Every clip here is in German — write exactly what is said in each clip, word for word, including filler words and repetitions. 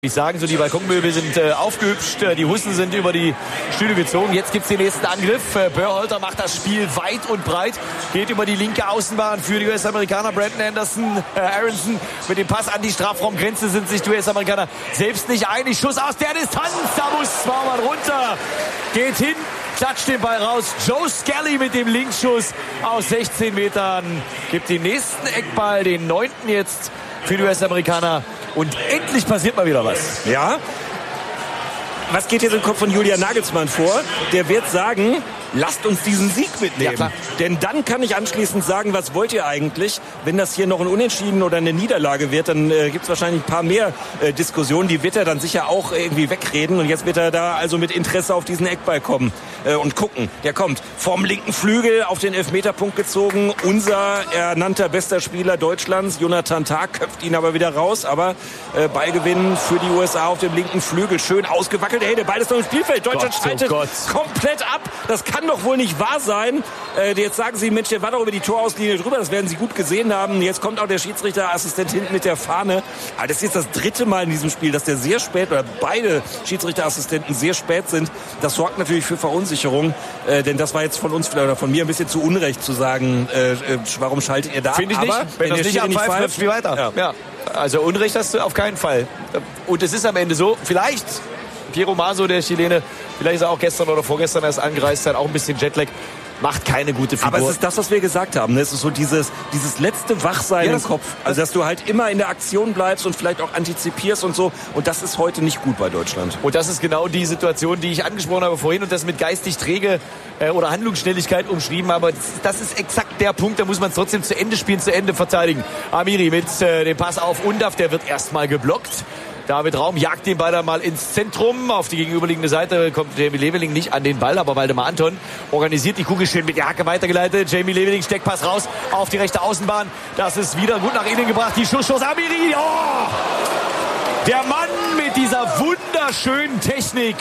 Ich sagen, so die Balkonmöbel sind äh, aufgehübscht, äh, die Hussen sind über die Stühle gezogen. Jetzt gibt's den nächsten Angriff. Äh, Berhalter macht das Spiel weit und breit, geht über die linke Außenbahn für die U S-Amerikaner. Brandon Anderson, äh, Aronson mit dem Pass an die Strafraumgrenze sind sich die U S-Amerikaner selbst nicht einig. Schuss aus der Distanz, da muss Baumann runter, geht hin, klatscht den Ball raus. Joe Skelly mit dem Linksschuss aus sechzehn Metern gibt den nächsten Eckball, den neunten jetzt für die U S-Amerikaner. Und endlich passiert mal wieder was. Ja. Was geht jetzt im Kopf von Julian Nagelsmann vor? Der wird sagen, lasst uns diesen Sieg mitnehmen. Ja, denn dann kann ich anschließend sagen, was wollt ihr eigentlich? Wenn das hier noch ein Unentschieden oder eine Niederlage wird, dann äh, gibt es wahrscheinlich ein paar mehr äh, Diskussionen. Die wird er dann sicher auch irgendwie wegreden. Und jetzt wird er da also mit Interesse auf diesen Eckball kommen äh, und gucken. Der kommt vom linken Flügel auf den Elfmeterpunkt gezogen. Unser ernannter bester Spieler Deutschlands, Jonathan Tah, köpft ihn aber wieder raus. Aber äh, Ballgewinn für die U S A auf dem linken Flügel. Schön ausgewackelt. Hey, der Ball ist noch im Spielfeld. Deutschland Gott, schaltet oh komplett ab. Das kann doch wohl nicht wahr sein. Äh, jetzt sagen Sie, Mensch, der war doch über die Torauslinie drüber. Das werden Sie gut gesehen haben. Jetzt kommt auch der Schiedsrichterassistent hinten mit der Fahne. Aber das ist jetzt das dritte Mal in diesem Spiel, dass der sehr spät, oder beide Schiedsrichterassistenten sehr spät sind. Das sorgt natürlich für Verunsicherung. Äh, denn das war jetzt von uns vielleicht oder von mir ein bisschen zu Unrecht zu sagen, äh, äh, warum schaltet ihr da? Finde ich nicht. Aber wenn, wenn das nicht abpfeift, läuft das Spiel weiter. Ja. Ja. Also Unrecht hast du auf keinen Fall. Und es ist am Ende so, vielleicht Piero Maso, der Chilene, vielleicht ist er auch gestern oder vorgestern erst angereist, hat auch ein bisschen Jetlag, macht keine gute Figur. Aber es ist das, was wir gesagt haben. Es ist so dieses, dieses letzte Wachsein ja, im Kopf. Also, dass du halt immer in der Aktion bleibst und vielleicht auch antizipierst und so. Und das ist heute nicht gut bei Deutschland. Und das ist genau die Situation, die ich angesprochen habe vorhin und das mit geistig träge äh, oder Handlungsschnelligkeit umschrieben. Aber das, das ist exakt der Punkt, da muss man es trotzdem zu Ende spielen, zu Ende verteidigen. Amiri mit äh, dem Pass auf Undav, der wird erstmal geblockt. David Raum jagt den Ball dann mal ins Zentrum. Auf die gegenüberliegende Seite kommt Jamie Leveling nicht an den Ball, aber Waldemar Anton organisiert die Kugel schön mit der Hacke weitergeleitet. Jamie Leveling, Steckpass raus auf die rechte Außenbahn. Das ist wieder gut nach innen gebracht. Die Schussschuss Amiri. Oh! Der Mann mit dieser wunderschönen Technik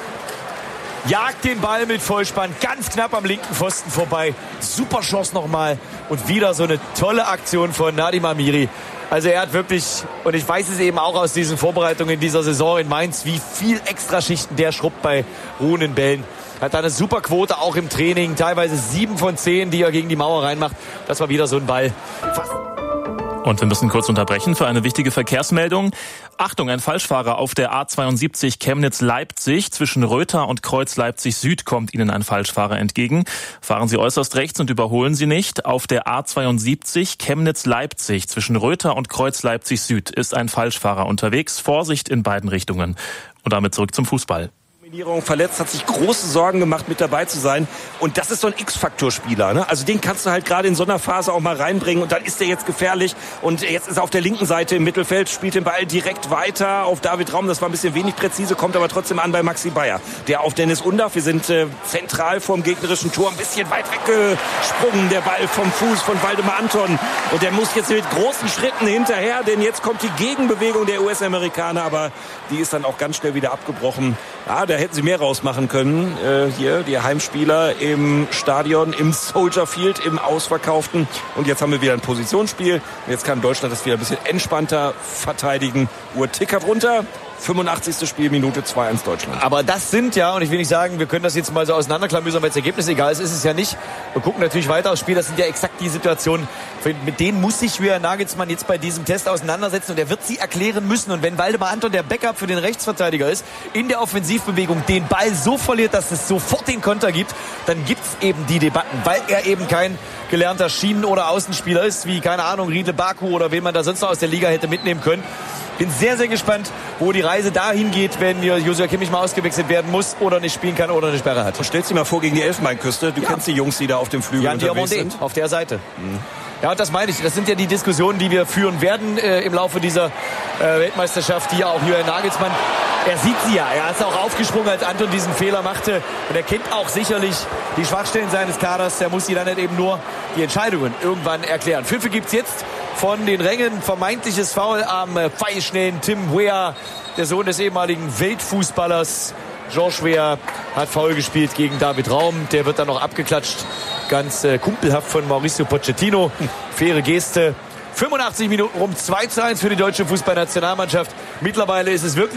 jagt den Ball mit Vollspann ganz knapp am linken Pfosten vorbei. Super Chance nochmal. Und wieder so eine tolle Aktion von Nadim Amiri. Also er hat wirklich, und ich weiß es eben auch aus diesen Vorbereitungen in dieser Saison in Mainz, wie viel Extraschichten der schrubbt bei ruhenden Bällen. Hat da eine super Quote, auch im Training. Teilweise sieben von zehn, die er gegen die Mauer reinmacht. Das war wieder so ein Ball. Fast. Und wir müssen kurz unterbrechen für eine wichtige Verkehrsmeldung. Achtung, ein Falschfahrer auf der A zweiundsiebzig Chemnitz-Leipzig. Zwischen Rötha und Kreuz Leipzig Süd kommt Ihnen ein Falschfahrer entgegen. Fahren Sie äußerst rechts und überholen Sie nicht. Auf der A zweiundsiebzig Chemnitz-Leipzig zwischen Rötha und Kreuz Leipzig Süd ist ein Falschfahrer unterwegs. Vorsicht in beiden Richtungen. Und damit zurück zum Fußball. Verletzt, hat sich große Sorgen gemacht, mit dabei zu sein. Und das ist so ein X-Faktor-Spieler. Ne? Also den kannst du halt gerade in so einer Phase auch mal reinbringen. Und dann ist er jetzt gefährlich. Und jetzt ist er auf der linken Seite im Mittelfeld, spielt den Ball direkt weiter auf David Raum. Das war ein bisschen wenig präzise, kommt aber trotzdem an bei Maxi Bayer. Der auf Dennis Undav. Wir sind äh, zentral vorm gegnerischen Tor. Ein bisschen weit weggesprungen, der Ball vom Fuß von Waldemar Anton. Und der muss jetzt mit großen Schritten hinterher, denn jetzt kommt die Gegenbewegung der U S-Amerikaner. Aber die ist dann auch ganz schnell wieder abgebrochen. Ja, der hätten sie mehr rausmachen können. Äh, hier die Heimspieler im Stadion, im Soldier Field, im Ausverkauften. Und jetzt haben wir wieder ein Positionsspiel. Jetzt kann Deutschland das wieder ein bisschen entspannter verteidigen. Uhr tickert runter. fünfundachtzigste Spielminute, zwei eins Deutschland. Aber das sind ja, und ich will nicht sagen, wir können das jetzt mal so auseinanderklamüsern, weil das Ergebnis egal ist, ist es ja nicht. Wir gucken natürlich weiter aufs Spiel, das sind ja exakt die Situationen, mit denen muss sich Julian Nagelsmann jetzt bei diesem Test auseinandersetzen und er wird sie erklären müssen. Und wenn Waldemar Anton, der Backup für den Rechtsverteidiger ist, in der Offensivbewegung den Ball so verliert, dass es sofort den Konter gibt, dann gibt es eben die Debatten, weil er eben kein gelernter Schienen- oder Außenspieler ist, wie, keine Ahnung, Riedle Baku oder wen man da sonst noch aus der Liga hätte mitnehmen können. Bin sehr, sehr gespannt, wo die Reise dahin geht, wenn Joshua Kimmich mal ausgewechselt werden muss oder nicht spielen kann oder eine Sperre hat. Und stellst dir mal vor gegen die Elfenbeinküste. Du ja. kennst die Jungs, die da auf dem Flügel ja, unterwegs sind. Auf der Seite. Mhm. Ja, und das meine ich. Das sind ja die Diskussionen, die wir führen werden äh, im Laufe dieser äh, Weltmeisterschaft, die ja auch Julian Nagelsmann, er sieht sie ja. Er ist auch aufgesprungen, als Anton diesen Fehler machte. Und er kennt auch sicherlich die Schwachstellen seines Kaders. Er muss sie dann nicht eben nur die Entscheidungen irgendwann erklären. Pfiffe gibt's jetzt von den Rängen. Vermeintliches Foul am äh, pfeilschnellen Tim Weah, der Sohn des ehemaligen Weltfußballers. George Weah hat Foul gespielt gegen David Raum. Der wird dann noch abgeklatscht. Ganz äh, kumpelhaft von Mauricio Pochettino. Faire Geste. fünfundachtzig Minuten rum, zwei zu eins für die deutsche Fußballnationalmannschaft. Mittlerweile ist es wirklich